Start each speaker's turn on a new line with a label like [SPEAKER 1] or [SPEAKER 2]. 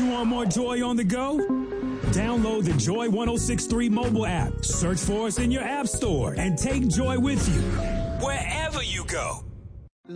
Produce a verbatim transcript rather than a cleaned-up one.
[SPEAKER 1] want more joy on the go? Download the Joy ten sixty-three mobile app. Search for us in your app store and take Joy with you wherever you go.